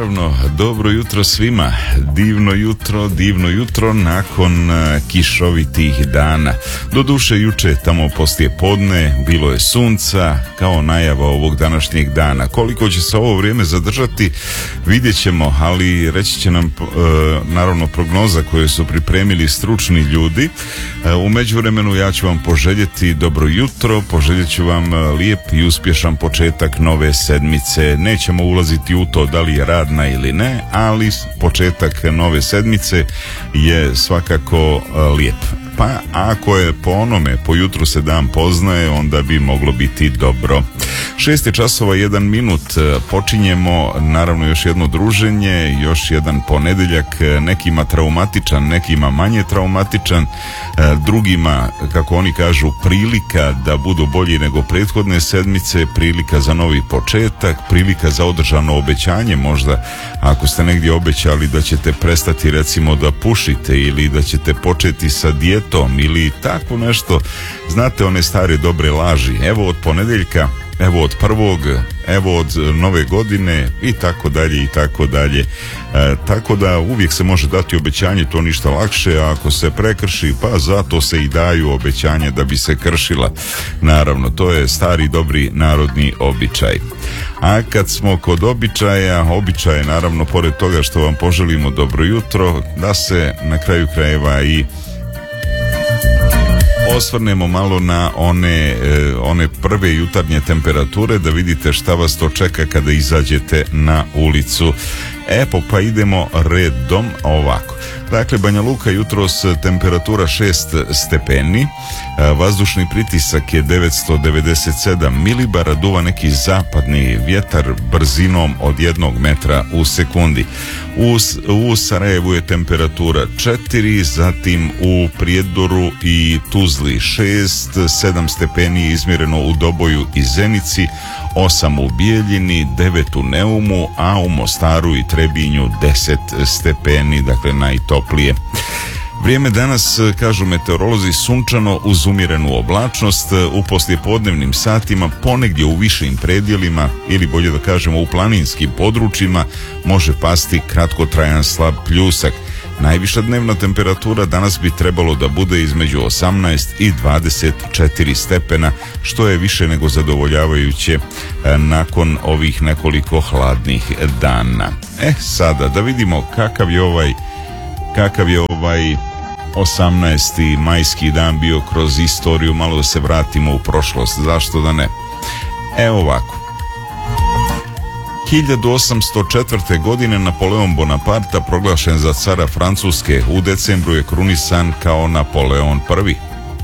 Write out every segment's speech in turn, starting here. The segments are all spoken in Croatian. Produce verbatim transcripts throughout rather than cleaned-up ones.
naravno, dobro jutro svima. Divno jutro, divno jutro nakon uh, kišovitih dana. Doduše, juče tamo poslije podne bilo je sunca, kao najava ovog današnjeg dana. Koliko će se ovo vrijeme zadržati, vidjet ćemo, ali reći će nam uh, naravno prognoza koju su pripremili stručni ljudi. Uh, u međuvremenu ja ću vam poželjeti dobro jutro, poželjet ću vam uh, lijep i uspješan početak nove sedmice. Nećemo ulaziti u to da li je radna ili ne, ali početak nove sedmice je svakako lijep. Pa ako je po onome, po jutru se dan poznaje, onda bi moglo biti dobro. Šest je časova, jedan minut, počinjemo naravno još jedno druženje, još jedan ponedjeljak, nekima traumatičan, nekima manje traumatičan, drugima, kako oni kažu, prilika da budu bolji nego prethodne sedmice, prilika za novi početak, prilika za održano obećanje, možda ako ste negdje obećali da ćete prestati recimo da pušite ili da ćete početi sa dijetom ili tako nešto, znate one stare dobre laži, evo od ponedjeljka, evo od prvog, evo od nove godine i tako dalje i tako dalje. E, tako da uvijek se može dati obećanje, to ništa lakše, a ako se prekrši, pa zato se i daju obećanje da bi se kršila. Naravno, to je stari dobri narodni običaj. A kad smo kod običaja, običaj je naravno, pored toga što vam poželimo dobro jutro, da se na kraju krajeva i osvrnemo malo na one, one prve jutarnje temperature, da vidite šta vas to čeka kada izađete na ulicu. Epo, pa idemo redom ovako. Dakle, Banja Luka jutros temperatura šest stepeni, vazdušni pritisak je devetsto devedeset sedam milibara, duva neki zapadni vjetar brzinom od jednog metra u sekundi. U, u Sarajevu je temperatura četiri, zatim u Prijedoru i Tuzli šest, sedam stepeni je izmjereno u Doboju i Zenici, osam u Bijeljini, devet u Neumu, a u Mostaru i Trebinju deset stepeni, dakle najtoplije. Vrijeme danas, kažu meteorolozi, sunčano uz umjerenu oblačnost, u poslijepodnevnim satima ponegdje u višim predjelima ili bolje da kažemo u planinskim područjima može pasti kratkotrajan slab pljusak. Najviša dnevna temperatura danas bi trebalo da bude između osamnaest i dvadeset četiri stepena, što je više nego zadovoljavajuće nakon ovih nekoliko hladnih dana. E, sada da vidimo kakav je ovaj kakav je ovaj osamnaesti majski dan bio kroz istoriju, malo da se vratimo u prošlost, zašto da ne. Evo ovako. hiljadu osamsto četvrte. godine Napoleon Bonaparte proglašen za cara Francuske, u decembru je krunisan kao Napoleon prvi.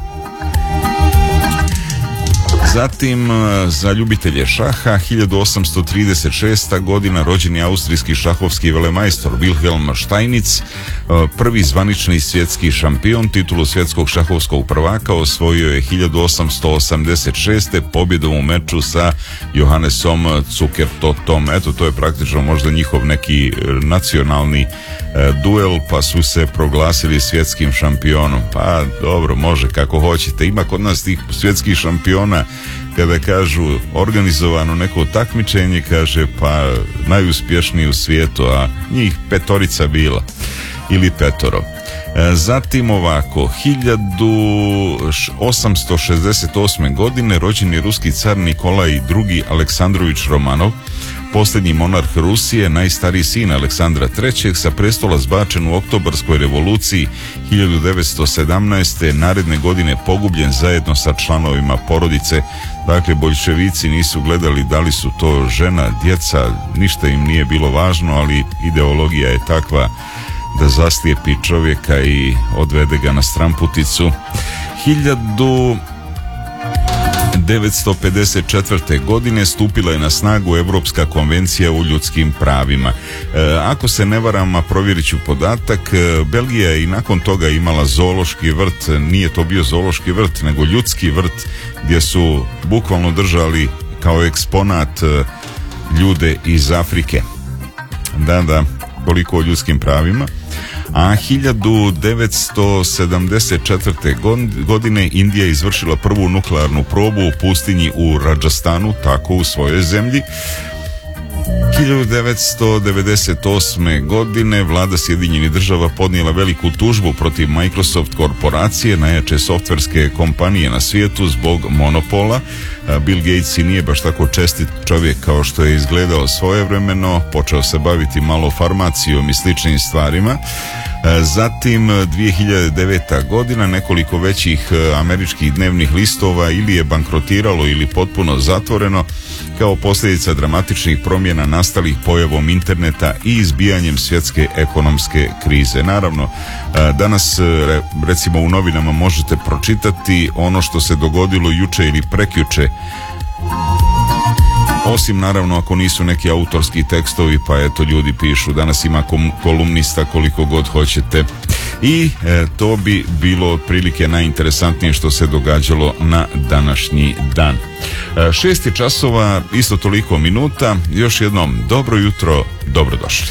Zatim, za ljubitelje šaha, hiljadu osamsto trideset šesta. godina rođen je austrijski šahovski velemajstor Wilhelm Steinitz, prvi zvanični svjetski šampion. Titulu svjetskog šahovskog prvaka osvojio je hiljadu osamsto osamdeset šeste. pobjedom u meču sa Johannesom Zukertotom. Eto, to je praktično možda njihov neki nacionalni duel, pa su se proglasili svjetskim šampionom. Pa dobro, može kako hoćete. Ima kod nas tih svjetskih šampiona, kada kažu organizovano neko takmičenje, kaže pa najuspješniji u svijetu, a njih petorica bila ili petoro. Zatim ovako, hiljadu osamsto šezdeset osme. godine rođen je ruski car Nikolaj drugi. Aleksandrović Romanov, posljednji monarh Rusije, najstariji sin Aleksandra trećeg. sa prestola zbačen u oktobarskoj revoluciji hiljadu devetsto sedamnaeste. naredne godine pogubljen zajedno sa članovima porodice. Dakle, boljševici nisu gledali da li su to žena, djeca, ništa im nije bilo važno, ali ideologija je takva da zaslijepi čovjeka i odvede ga na stramputicu. hiljadu devetsto pedeset četvrte. godine stupila je na snagu Europska konvencija o ljudskim pravima. E, ako se ne varam, a provjerit ću podatak, Belgija je i nakon toga imala zoološki vrt, nije to bio zoološki vrt, nego ljudski vrt, gdje su bukvalno držali kao eksponat ljude iz Afrike. Da, da, toliko o ljudskim pravima. A hiljadu devetsto sedamdeset četvrte. godine Indija izvršila prvu nuklearnu probu u pustinji u Rajasthanu, tako u svojoj zemlji. hiljadu devetsto devedeset osme. godine vlada Sjedinjenih država podnijela veliku tužbu protiv Microsoft korporacije, najjače softverske kompanije na svijetu, zbog monopola. Bill Gates i nije baš tako čestit čovjek kao što je izgledao svojevremeno, počeo se baviti malo farmacijom i sličnim stvarima. Zatim dvije hiljade deveta. godina nekoliko većih američkih dnevnih listova ili je bankrotiralo ili potpuno zatvoreno kao posljedica dramatičnih promjena nastalih pojavom interneta i izbijanjem svjetske ekonomske krize. Naravno, danas recimo u novinama možete pročitati ono što se dogodilo juče ili prekjuče, osim naravno ako nisu neki autorski tekstovi, pa eto ljudi pišu, danas ima kolumnista koliko god hoćete. I e, to bi bilo otprilike najinteresantnije što se događalo na današnji dan. E, šesti časova, isto toliko minuta, još jednom dobro jutro, dobrodošli.